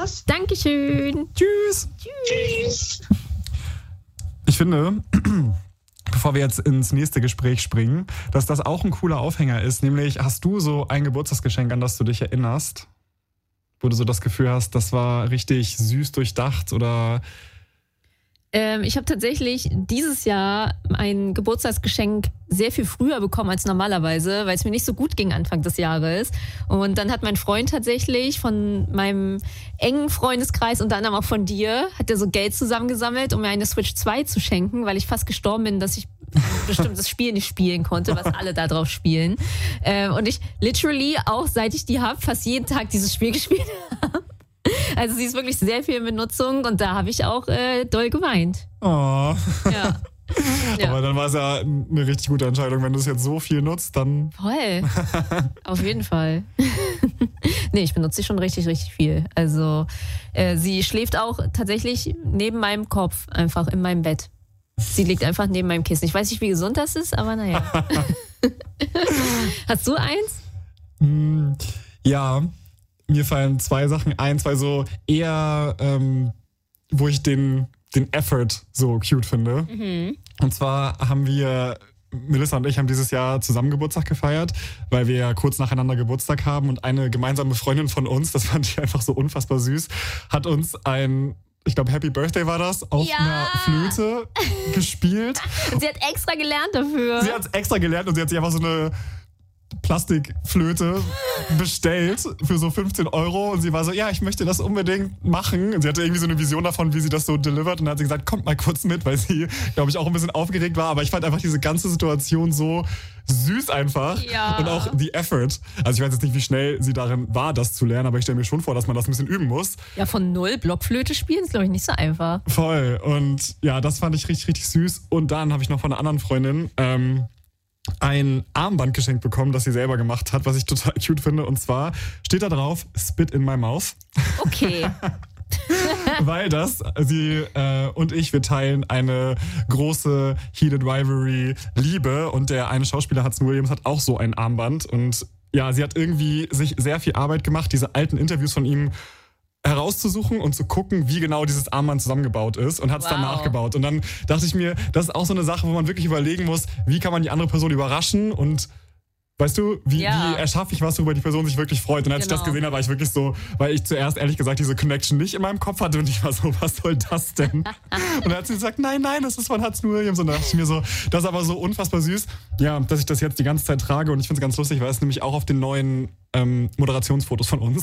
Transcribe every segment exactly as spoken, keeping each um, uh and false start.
Tschüss. Dankeschön. Tschüss. Tschüss. Ich finde, bevor wir jetzt ins nächste Gespräch springen, dass das auch ein cooler Aufhänger ist. Nämlich, hast du so ein Geburtstagsgeschenk, an das du dich erinnerst? Wo du so das Gefühl hast, das war richtig süß durchdacht oder... Ähm, ich habe tatsächlich dieses Jahr ein Geburtstagsgeschenk sehr viel früher bekommen als normalerweise, weil es mir nicht so gut ging Anfang des Jahres. Und dann hat mein Freund tatsächlich von meinem engen Freundeskreis, unter anderem auch von dir, hat er so Geld zusammengesammelt, um mir eine Switch zwei zu schenken, weil ich fast gestorben bin, dass ich ein bestimmtes Spiel nicht spielen konnte, was alle da drauf spielen. Ähm, und ich literally auch, seit ich die habe, fast jeden Tag dieses Spiel gespielt habe. Also sie ist wirklich sehr viel in Benutzung und da habe ich auch äh, doll geweint. Oh. Ja. Ja. Aber dann war es ja eine richtig gute Entscheidung. Wenn du es jetzt so viel nutzt, dann... Voll. Auf jeden Fall. Nee, ich benutze sie schon richtig, richtig viel. Also äh, sie schläft auch tatsächlich neben meinem Kopf, einfach in meinem Bett. Sie liegt einfach neben meinem Kissen. Ich weiß nicht, wie gesund das ist, aber naja. Hast du eins? Mm, ja, mir fallen zwei Sachen ein. Zwei so eher, ähm, wo ich den, den Effort so cute finde. Mhm. Und zwar haben wir, Melissa und ich haben dieses Jahr zusammen Geburtstag gefeiert, weil wir ja kurz nacheinander Geburtstag haben und eine gemeinsame Freundin von uns, das fand ich einfach so unfassbar süß, hat uns ein, ich glaube Happy Birthday war das, auf ja. einer Flöte gespielt. Und sie hat extra gelernt dafür. Sie hat extra gelernt und sie hat sich einfach so eine Plastikflöte bestellt für so fünfzehn Euro und sie war so, ja, ich möchte das unbedingt machen. Und sie hatte irgendwie so eine Vision davon, wie sie das so delivert und dann hat sie gesagt, kommt mal kurz mit, weil sie, glaube ich, auch ein bisschen aufgeregt war. Aber ich fand einfach diese ganze Situation so süß einfach ja. und auch die Effort. Also ich weiß jetzt nicht, wie schnell sie darin war, das zu lernen, aber ich stelle mir schon vor, dass man das ein bisschen üben muss. Ja, von null Blockflöte spielen ist, glaube ich, nicht so einfach. Voll. Und ja, das fand ich richtig, richtig süß. Und dann habe ich noch von einer anderen Freundin ähm, ein Armband geschenkt bekommen, das sie selber gemacht hat, was ich total cute finde. Und zwar steht da drauf, Spit in my mouth. Okay. Weil das, sie äh, und ich, wir teilen eine große Heated Rivalry Liebe und der eine Schauspieler, Hudson Williams, hat auch so ein Armband und ja, sie hat irgendwie sich sehr viel Arbeit gemacht, diese alten Interviews von ihm herauszusuchen und zu gucken, wie genau dieses Armband zusammengebaut ist und hat es wow. dann nachgebaut. Und dann dachte ich mir, das ist auch so eine Sache, wo man wirklich überlegen muss, wie kann man die andere Person überraschen und weißt du, wie, ja. wie erschaffe ich was, worüber die Person sich wirklich freut. Und als genau. ich das gesehen habe, war ich wirklich so, weil ich zuerst ehrlich gesagt diese Connection nicht in meinem Kopf hatte und ich war so, was soll das denn? Und dann hat sie gesagt, nein, nein, das ist von Hudson Williams. Und dann dachte ich mir so, das ist aber so unfassbar süß, ja, dass ich das jetzt die ganze Zeit trage. Und ich finde es ganz lustig, weil es nämlich auch auf den neuen ähm, Moderationsfotos von uns.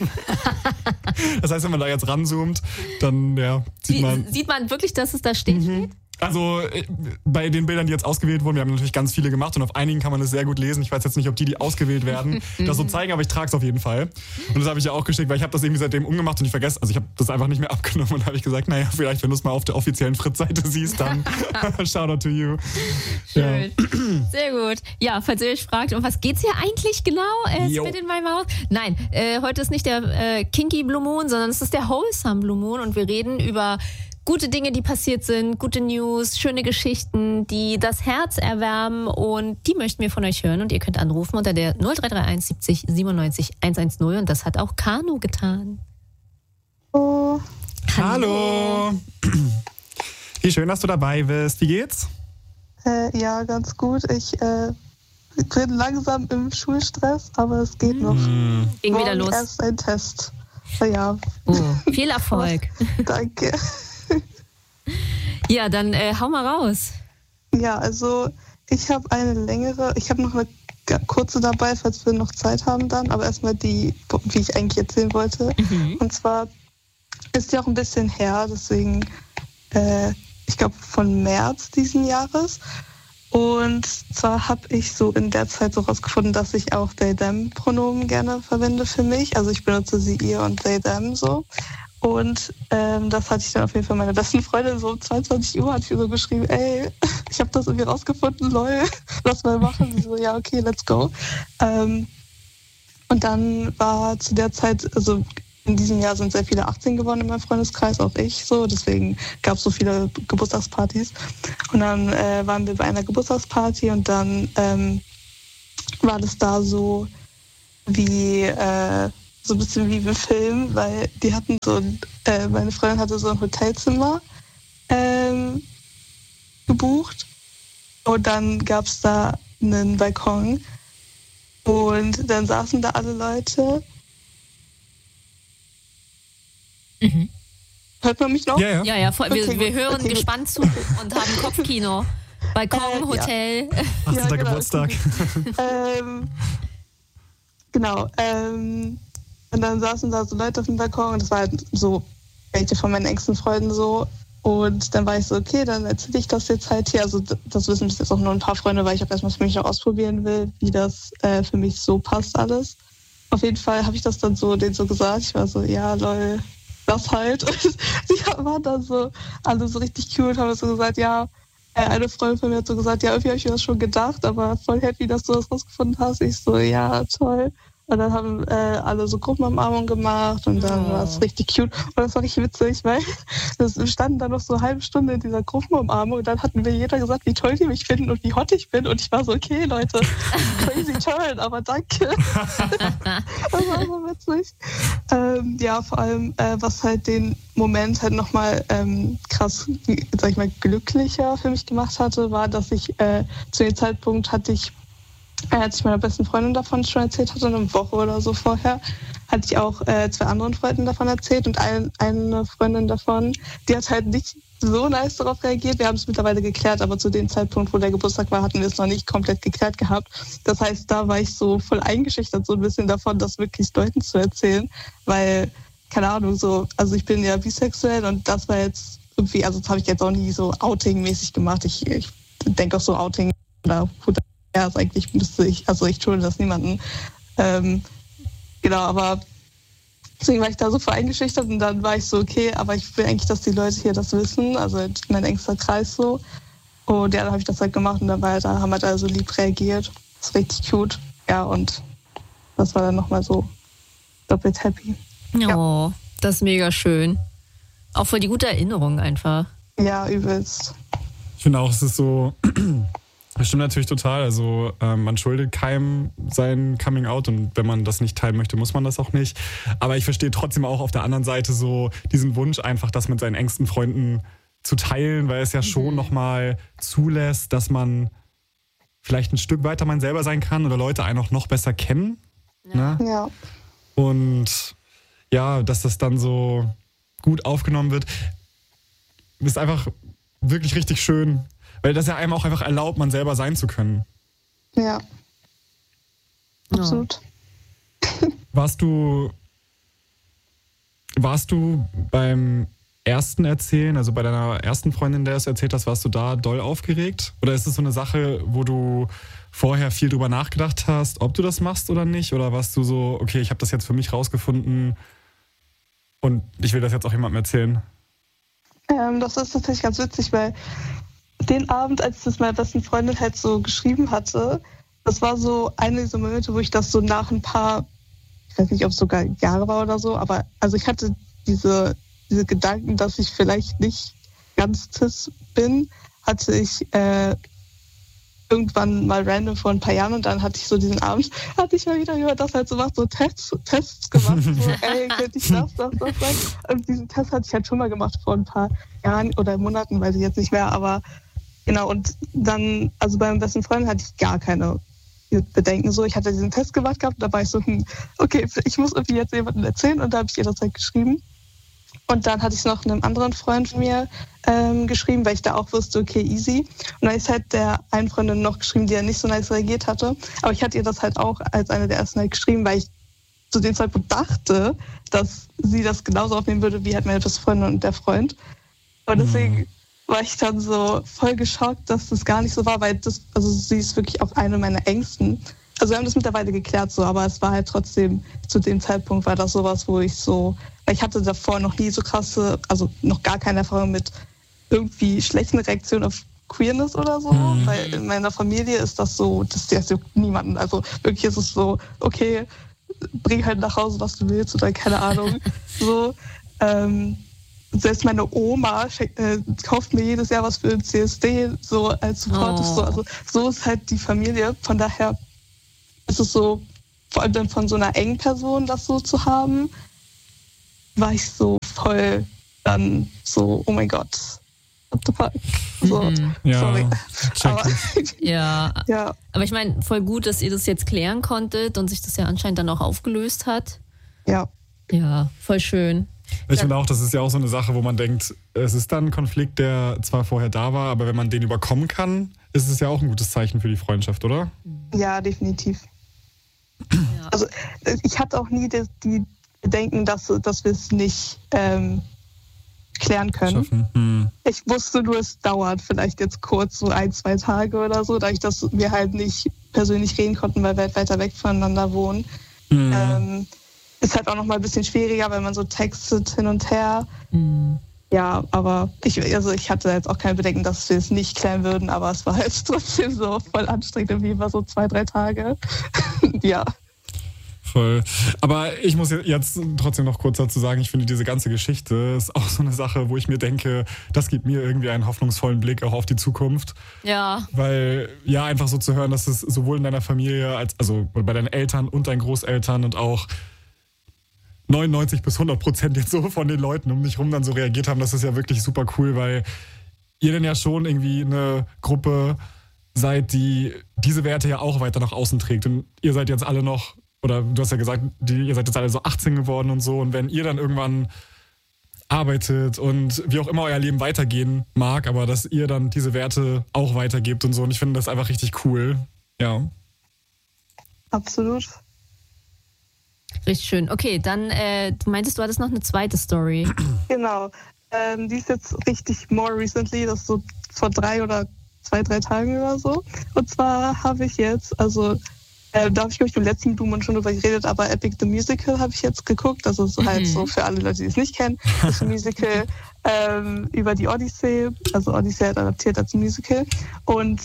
Das heißt, wenn man da jetzt ranzoomt, dann ja, sieht Wie, man... Sieht man wirklich, dass es da steht? Mhm. Also bei den Bildern, die jetzt ausgewählt wurden, wir haben natürlich ganz viele gemacht und auf einigen kann man es sehr gut lesen. Ich weiß jetzt nicht, ob die, die ausgewählt werden, das so zeigen, aber ich trage es auf jeden Fall. Und das habe ich ja auch geschickt, weil ich habe das irgendwie seitdem umgemacht und ich vergesse, also ich habe das einfach nicht mehr abgenommen und habe ich gesagt, naja, vielleicht, wenn du es mal auf der offiziellen Fritz-Seite siehst, dann shout out to you. Schön. Ja. Sehr gut. Ja, falls ihr euch fragt, um was geht's hier eigentlich genau? Äh, Spit in my mouth? Nein, äh, heute ist nicht der äh, Kinky Blue Moon, sondern es ist der Wholesome Blue Moon und wir reden über gute Dinge, die passiert sind, gute News, schöne Geschichten, die das Herz erwärmen und die möchten wir von euch hören und ihr könnt anrufen unter der null drei drei eins siebzig siebenundneunzig hundertzehn und das hat auch Kanu getan. Oh. Hallo. Hallo. Wie schön, dass du dabei bist. Wie geht's? Äh, ja, ganz gut. Ich äh, bin langsam im Schulstress, aber es geht noch. Mm. Ging wieder los. Erst ein Test. Ja. Oh, viel Erfolg. Danke. Ja, dann äh, hau mal raus. Ja, also ich habe eine längere, ich habe noch eine kurze dabei, falls wir noch Zeit haben dann, aber erstmal die, wie ich eigentlich erzählen wollte. Mhm. Und zwar ist die auch ein bisschen her, deswegen, äh, ich glaube von März diesen Jahres. Und zwar habe ich so in der Zeit so rausgefunden, dass ich auch they-them-Pronomen gerne verwende für mich. Also ich benutze sie, ihr und they-them so. Und ähm, das hatte ich dann auf jeden Fall meiner besten Freundin so um zweiundzwanzig Uhr hat sie so geschrieben, ey, ich habe das irgendwie rausgefunden, lol, lass mal machen. Sie so, ja, okay, let's go. Ähm, und dann war zu der Zeit, also in diesem Jahr sind sehr viele achtzehn geworden in meinem Freundeskreis, auch ich so, deswegen gab es so viele Geburtstagspartys. Und dann äh, waren wir bei einer Geburtstagsparty und dann ähm, war das da so wie... Äh, so ein bisschen wie im Film, weil die hatten so ein, äh, meine Freundin hatte so ein Hotelzimmer ähm, gebucht und dann gab es da einen Balkon und dann saßen da alle Leute. Mhm. Hört man mich noch? Ja, ja. Ja, ja, voll, wir, Okay, wir hören okay, gespannt zu und haben Kopfkino. Balkon, Äh, ja. Hotel. achtzehnter Ja, genau. Geburtstag. ähm, genau. Ähm, und dann saßen da so Leute auf dem Balkon und das war halt so welche von meinen engsten Freunden so. Und dann war ich so, okay, dann erzähle ich das jetzt halt hier. Also das wissen bis jetzt auch nur ein paar Freunde, weil ich auch erstmal für mich noch ausprobieren will, wie das äh, für mich so passt alles. Auf jeden Fall habe ich das dann so denen so gesagt. Ich war so, ja, lol, das halt. Und die waren dann so alle so richtig cute, haben so gesagt, ja, äh, eine Freundin von mir hat so gesagt, ja, irgendwie habe ich mir das schon gedacht, aber voll happy, dass du das rausgefunden hast. Ich so, ja, toll. Und dann haben äh, alle so Gruppenumarmung gemacht und dann Oh. war es richtig cute. Und das war richtig witzig, weil das, wir standen dann noch so eine halbe Stunde in dieser Gruppenumarmung und dann hatten wir jeder gesagt, wie toll die mich finden und wie hot ich bin. Und ich war so, okay, Leute, crazy toll, aber danke. Das war so witzig. Ähm, ja, vor allem, äh, was halt den Moment halt nochmal ähm, krass, sag ich mal, glücklicher für mich gemacht hatte, war, dass ich äh, zu dem Zeitpunkt hatte ich als ich meiner besten Freundin davon schon erzählt hatte, eine Woche oder so vorher, hatte ich auch äh, zwei anderen Freunden davon erzählt und ein, eine Freundin davon, die hat halt nicht so nice darauf reagiert. Wir haben es mittlerweile geklärt, aber zu dem Zeitpunkt, wo der Geburtstag war, hatten wir es noch nicht komplett geklärt gehabt. Das heißt, da war ich so voll eingeschüchtert so ein bisschen davon, das wirklich Leuten zu erzählen, weil, keine Ahnung, so, also ich bin ja bisexuell und das war jetzt irgendwie, also das habe ich jetzt auch nie so Outing-mäßig gemacht. Ich, ich denke auch so Outing oder ja, also eigentlich müsste ich, also ich schulde das niemanden. Ähm, genau, aber deswegen war ich da so voll eingeschüchtert und dann war ich so, okay, aber ich will eigentlich, dass die Leute hier das wissen, also mein engster Kreis so. Und ja, dann habe ich das halt gemacht und dann war, da haben halt alle so lieb reagiert. Das ist richtig cute. Ja, und das war dann nochmal so doppelt happy. Oh, Ja. das ist mega schön. Auch voll die gute Erinnerung einfach. Ja, übelst. Ich finde auch, es ist so, das stimmt natürlich total. Also ähm, man schuldet keinem sein Coming Out und wenn man das nicht teilen möchte, muss man das auch nicht. Aber ich verstehe trotzdem auch auf der anderen Seite so diesen Wunsch einfach, das mit seinen engsten Freunden zu teilen, weil es ja schon mhm. nochmal zulässt, dass man vielleicht ein Stück weiter man selber sein kann oder Leute einen auch noch besser kennen. Ja. Ne? Ja. Und ja, dass das dann so gut aufgenommen wird, ist einfach wirklich richtig schön. Weil das ja einem auch einfach erlaubt, man selber sein zu können. Ja. Absolut. Warst du, warst du beim ersten Erzählen, also bei deiner ersten Freundin, der es erzählt hast, warst du da doll aufgeregt? Oder ist es so eine Sache, wo du vorher viel drüber nachgedacht hast, ob du das machst oder nicht? Oder warst du so, okay, ich habe das jetzt für mich rausgefunden und ich will das jetzt auch jemandem erzählen? Ähm, das ist tatsächlich ganz witzig, weil den Abend, als ich das meiner besten Freundin halt so geschrieben hatte, das war so eine dieser Momente, wo ich das so nach ein paar, ich weiß nicht, ob es sogar Jahre war oder so, aber also ich hatte diese, diese Gedanken, dass ich vielleicht nicht ganz cis bin, hatte ich äh, irgendwann mal random vor ein paar Jahren und dann hatte ich so diesen Abend, hatte ich mal wieder über das halt so gemacht, so Tests, Tests gemacht, so ey, könnte ich das, das, das sein? Und diesen Test hatte ich halt schon mal gemacht vor ein paar Jahren oder Monaten, weiß ich jetzt nicht mehr, aber genau, und dann, also bei meinem besten Freund hatte ich gar keine Bedenken so. Ich hatte diesen Test gemacht gehabt, da war ich so, hm, okay, ich muss irgendwie jetzt jemandem erzählen und da habe ich ihr das halt geschrieben. Und dann hatte ich es noch einem anderen Freund von mir ähm, geschrieben, weil ich da auch wusste, okay, easy. Und dann ist halt der einen Freundin noch geschrieben, die ja nicht so nice reagiert hatte. Aber ich hatte ihr das halt auch als eine der ersten halt geschrieben, weil ich zu dem Zeitpunkt dachte, dass sie das genauso aufnehmen würde, wie halt meine beste Freundin und der Freund. Und deswegen mhm. war ich dann so voll geschockt, dass das gar nicht so war, weil das, also sie ist wirklich auch eine meiner Ängsten. Also wir haben das mittlerweile geklärt so, aber es war halt trotzdem, zu dem Zeitpunkt war das sowas, wo ich so, weil ich hatte davor noch nie so krasse, also noch gar keine Erfahrung mit irgendwie schlechten Reaktionen auf Queerness oder so, mhm. weil in meiner Familie ist das so, das, das juckt niemanden. Also wirklich ist es so, okay, bring halt nach Hause, was du willst oder keine Ahnung. so, ähm, selbst meine Oma äh, kauft mir jedes Jahr was für ein C S D, so als Support. Oh. So, also so ist halt die Familie, von daher ist es so, vor allem dann von so einer engen Person das so zu haben, war ich so voll dann so, oh mein Gott, what the fuck? So, mhm. ja, sorry. Aber, ja. ja, aber ich meine, voll gut, dass ihr das jetzt klären konntet und sich das ja anscheinend dann auch aufgelöst hat. Ja. Ja, voll schön. Ich ja. finde auch, das ist ja auch so eine Sache, wo man denkt, es ist dann ein Konflikt, der zwar vorher da war, aber wenn man den überkommen kann, ist es ja auch ein gutes Zeichen für die Freundschaft, oder? Ja, definitiv. Ja. Also ich hatte auch nie die, die Bedenken, dass, dass wir es nicht ähm, klären können. Hm. Ich wusste nur, es dauert vielleicht jetzt kurz, so ein, zwei Tage oder so, dadurch, dass wir halt nicht persönlich reden konnten, weil wir halt weiter weg voneinander wohnen. Hm. Ähm, ist halt auch noch mal ein bisschen schwieriger, wenn man so textet hin und her. Mhm. Ja, aber ich, also ich hatte jetzt auch keine Bedenken, dass wir es nicht klären würden, aber es war halt trotzdem so voll anstrengend, irgendwie war so zwei, drei Tage. Ja. Voll. Aber ich muss jetzt trotzdem noch kurz dazu sagen, ich finde, diese ganze Geschichte ist auch so eine Sache, wo ich mir denke, das gibt mir irgendwie einen hoffnungsvollen Blick auch auf die Zukunft. Ja. Weil, ja, einfach so zu hören, dass es sowohl in deiner Familie, als also bei deinen Eltern und deinen Großeltern und auch neunundneunzig bis hundert Prozent jetzt so von den Leuten um dich rum dann so reagiert haben, das ist ja wirklich super cool, weil ihr denn ja schon irgendwie eine Gruppe seid, die diese Werte ja auch weiter nach außen trägt. Und ihr seid jetzt alle noch, oder du hast ja gesagt, die, ihr seid jetzt alle so achtzehn geworden und so. Und wenn ihr dann irgendwann arbeitet und wie auch immer euer Leben weitergehen mag, aber dass ihr dann diese Werte auch weitergebt und so. Und ich finde das einfach richtig cool. Ja. Absolut. Richtig schön. Okay, dann, äh, du meintest, du hattest noch eine zweite Story. Genau. Ähm, die ist jetzt richtig more recently, das ist so vor drei oder zwei, drei Tagen oder so. Und zwar habe ich jetzt, also äh, da habe ich, glaube ich, im letzten Blumen schon drüber geredet, aber Epic the Musical habe ich jetzt geguckt. Das ist halt Mhm. so für alle Leute, die es nicht kennen. Das ist ein Musical ähm, über die Odyssey. Also Odyssey hat adaptiert als Musical. Und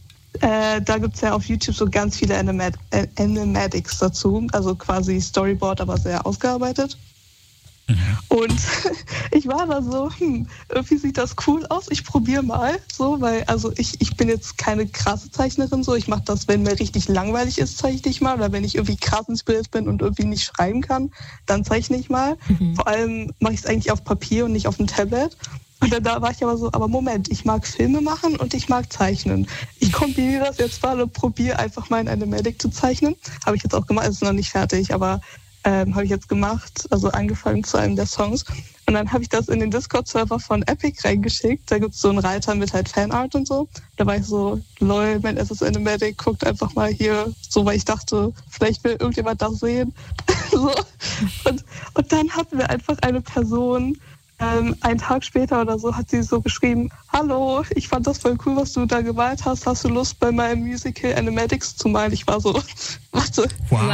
Äh, da gibt es ja auf YouTube so ganz viele Animat- äh, Animatics dazu, also quasi Storyboard, aber sehr ausgearbeitet. Mhm. Und ich war da so, hm, irgendwie sieht das cool aus, ich probiere mal, so, weil, also ich, ich bin jetzt keine krasse Zeichnerin, so, ich mache das, wenn mir richtig langweilig ist, zeichne ich mal, oder wenn ich irgendwie krass inspiriert bin und irgendwie nicht schreiben kann, dann zeichne ich mal. Mhm. Vor allem mache ich es eigentlich auf Papier und nicht auf dem Tablet. Und dann da war ich aber so, aber Moment, ich mag Filme machen und ich mag zeichnen. Ich kombiniere das jetzt mal und probiere einfach mal in Animatic zu zeichnen. Habe ich jetzt auch gemacht, es ist noch nicht fertig, aber ähm, habe ich jetzt gemacht, also angefangen zu einem der Songs. Und dann habe ich das in den Discord-Server von Epic reingeschickt. Da gibt es so einen Reiter mit halt Fanart und so. Da war ich so, lol, mein erstes Animatic, guckt einfach mal hier, so, weil ich dachte, vielleicht will irgendjemand das sehen. so. und, und dann hatten wir einfach eine Person, Ähm, einen Tag später oder so hat sie so geschrieben, hallo, ich fand das voll cool, was du da gemalt hast. Hast du Lust, bei meinem Musical Animatics zu malen? Ich war so, warte,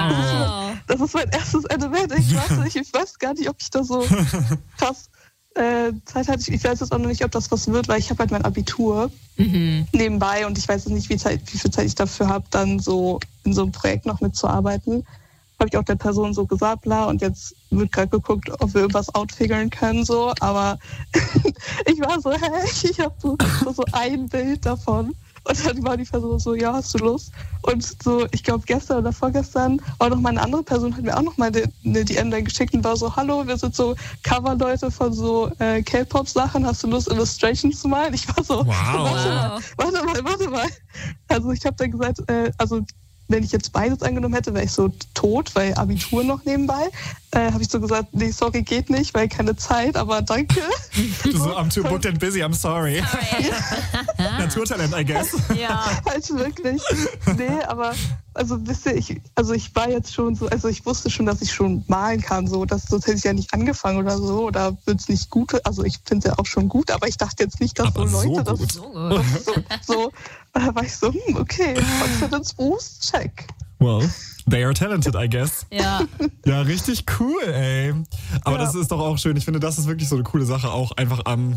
wow. das ist mein erstes Animatic. Warte, ich weiß gar nicht, ob ich da so krass äh, Zeit hatte. Ich, ich weiß jetzt auch noch nicht, ob das was wird, weil ich habe halt mein Abitur mhm. nebenbei und ich weiß jetzt nicht, wie, Zeit, wie viel Zeit ich dafür habe, dann so in so einem Projekt noch mitzuarbeiten. Habe ich auch der Person so gesagt, bla, und jetzt wird gerade geguckt, ob wir irgendwas outfigern können, so, aber ich war so, hä, ich habe so, so ein Bild davon und dann war die Person so, ja, hast du Lust? Und so, ich glaube gestern oder vorgestern war noch mal eine andere Person, hat mir auch noch mal eine D M dann geschickt und war so, hallo, wir sind so Coverleute von so äh, K-Pop-Sachen, hast du Lust, Illustrations zu malen? Ich war so, wow. warte mal, warte mal, warte mal. Also ich habe dann gesagt, äh, also wenn ich jetzt beides angenommen hätte, wäre ich so tot, weil Abitur noch nebenbei. Äh, habe ich so gesagt, nee, sorry, geht nicht, weil keine Zeit, aber danke. Du so, I'm too booked and busy, I'm sorry. sorry. Naturtalent, I guess. Ja. Halt wirklich. Nee, aber, also wisst ihr, ich, also ich war jetzt schon so, also ich wusste schon, dass ich schon malen kann, so, das, sonst hätte ich ja nicht angefangen oder so, oder wird es nicht gut, also ich finde es ja auch schon gut, aber ich dachte jetzt nicht, dass aber so Leute so das, gut. das so, so, da war ich so, hm, okay, Confidence Boost, check. Well, they are talented, I guess. Ja. Ja, richtig cool, ey. Aber ja. Das ist doch auch schön. Ich finde, das ist wirklich so eine coole Sache, auch einfach am,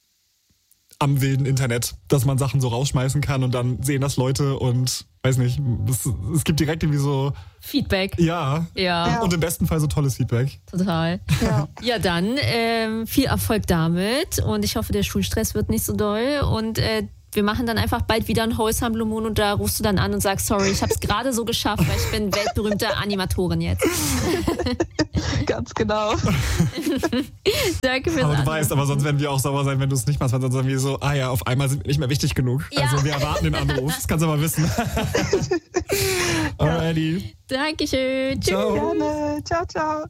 am wilden Internet, dass man Sachen so rausschmeißen kann und dann sehen das Leute und, weiß nicht, es, es gibt direkt irgendwie so Feedback. Ja. ja. Und im besten Fall so tolles Feedback. Total. Ja, ja dann ähm, viel Erfolg damit und ich hoffe, der Schulstress wird nicht so doll und äh, wir machen dann einfach bald wieder ein Wholesome Blue Moon und da rufst du dann an und sagst, sorry, ich habe es gerade so geschafft, weil ich bin weltberühmte Animatorin jetzt. Ganz genau. Danke fürs Aber du Anrufen. weißt, aber sonst werden wir auch sauer sein, wenn du es nicht machst, weil sonst sagen wir so, ah ja, auf einmal sind wir nicht mehr wichtig genug. Ja. Also wir erwarten den Anruf, das kannst du aber wissen. Alrighty. Dankeschön. Tschüss. Ciao. Gerne. Ciao, ciao.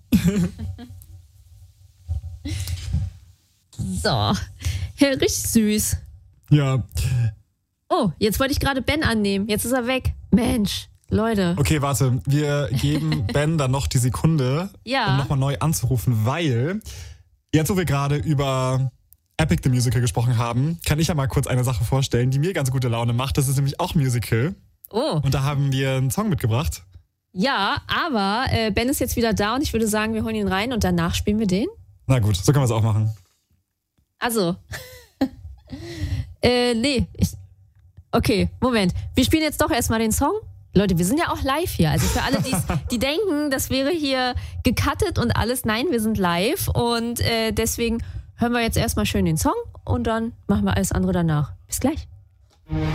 So. Ja, richtig süß. Ja. Oh, jetzt wollte ich gerade Ben annehmen. Jetzt ist er weg. Mensch, Leute. Okay, warte. Wir geben Ben dann noch die Sekunde, Ja. um nochmal neu anzurufen, weil jetzt, wo wir gerade über Epic the Musical gesprochen haben, kann ich ja mal kurz eine Sache vorstellen, die mir ganz gute Laune macht. Das ist nämlich auch Musical. Oh. Und da haben wir einen Song mitgebracht. Ja, aber äh, Ben ist jetzt wieder da und ich würde sagen, wir holen ihn rein und danach spielen wir den. Na gut, so können wir es auch machen. Also. äh, nee. Ich, okay, Moment. Wir spielen jetzt doch erstmal den Song. Leute, wir sind ja auch live hier. Also für alle, die's, die denken, das wäre hier gecuttet und alles. Nein, wir sind live und äh, deswegen hören wir jetzt erstmal schön den Song und dann machen wir alles andere danach. Bis gleich.